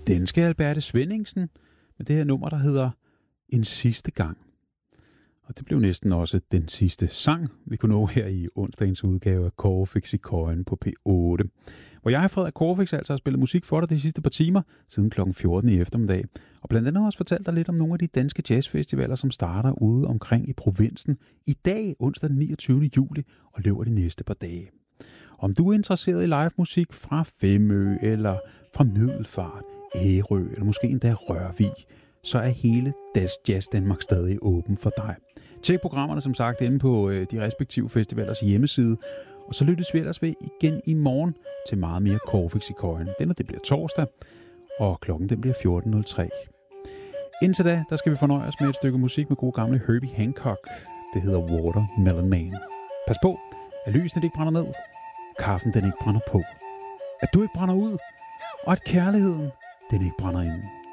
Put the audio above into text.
danske Alberte Svenningsen med det her nummer, der hedder En sidste gang. Og det blev næsten også den sidste sang, vi kunne nå her i onsdagens udgave af Corfix i Køjen på P8. Hvor jeg, Frederik Corfix, altså har spillet musik for dig de sidste par timer, siden kl. 14 i eftermiddag. Og blandt andet også fortalt dig lidt om nogle af de danske jazzfestivaler, som starter ude omkring i provinsen i dag, onsdag den 29. juli, og løber de næste par dage. Om du er interesseret i live musik fra Femø, eller fra Middelfart, Ærø, eller måske endda Rørvig, så er hele Jazz Danmark stadig åben for dig. Tjek programmerne som sagt inde på de respektive festivalers hjemmeside, og så lyttes vi ellers ved igen i morgen til meget mere Corfix i Køjen. Det bliver torsdag, og klokken den bliver 14.03. Indtil da, der skal vi fornøje os med et stykke musik med gode gamle Herbie Hancock. Det hedder Watermelon Man. Pas på, at lysene ikke brænder ned, kaffen den ikke brænder på, at du ikke brænder ud, og at kærligheden den ikke brænder ind.